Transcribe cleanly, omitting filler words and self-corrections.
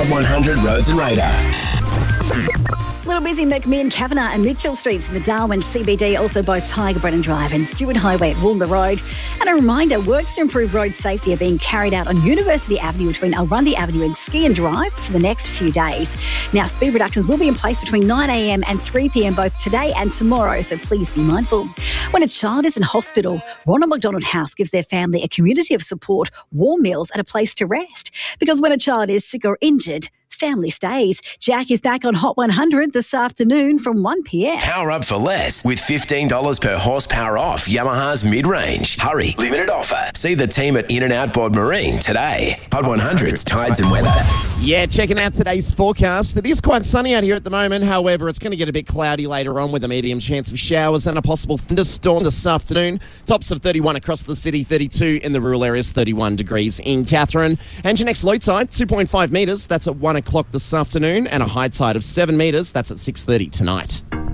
Hot 100 Roads and Radar. Little busy McMinn, Kavanagh and Mitchell Streets in the Darwin CBD, also both Tiger Brennan Drive and Stewart Highway at Woolner Road. And a reminder, works to improve road safety are being carried out on University Avenue between Alrundi Avenue and Ski and Drive for the next few days. Now, speed reductions will be in place between 9am and 3pm both today and tomorrow, so please be mindful. When a child is in hospital, Ronald McDonald House gives their family a community of support, warm meals and a place to rest. Because when a child is sick or injured, family stays. Jack is back on Hot 100 this afternoon from 1pm. Power up for less with $15 per horsepower off Yamaha's mid-range. Hurry, limited offer. See the team at In-N-Out Bod Marine today. Hot 100's tides and weather. Yeah, checking out today's forecast. It is quite sunny out here at the moment. However, it's going to get a bit cloudy later on with a medium chance of showers and a possible thunderstorm this afternoon. Tops of 31 across the city, 32 in the rural areas, 31 degrees in Katherine. And your next low tide, 2.5 metres. That's at 1 o'clock this afternoon. And a high tide of 7 metres. That's at 6:30 tonight.